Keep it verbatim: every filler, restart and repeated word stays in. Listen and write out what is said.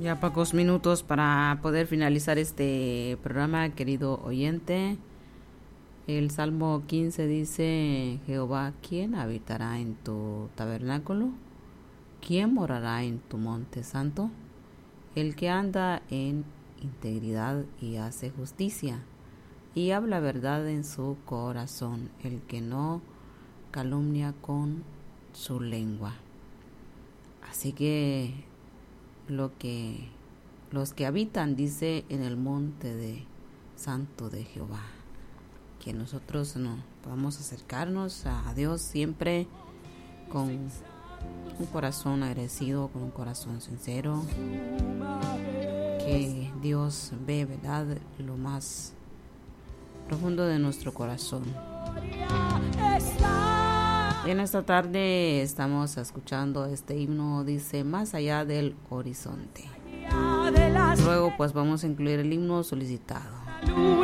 Ya pocos minutos para poder finalizar este programa, querido oyente. El Salmo quince dice: Jehová, ¿quién habitará en tu tabernáculo? ¿Quién morará en tu monte santo? El que anda en integridad y hace justicia, y habla verdad en su corazón, el que no calumnia con su lengua. Así que lo que los que habitan, dice, en el monte de santo de Jehová, que nosotros no podamos acercarnos a Dios siempre con un corazón agradecido, con un corazón sincero, que Dios ve, ¿verdad?, lo más profundo de nuestro corazón. En esta tarde estamos escuchando este himno, dice: más allá del horizonte. Luego pues vamos a incluir el himno solicitado.